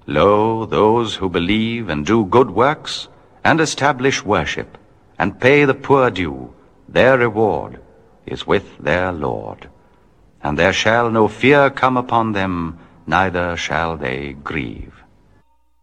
Lo, those who believe and do good works, and establish worship, and pay the poor due, their reward is with their Lord. And there shall no fear come upon them, neither shall they grieve.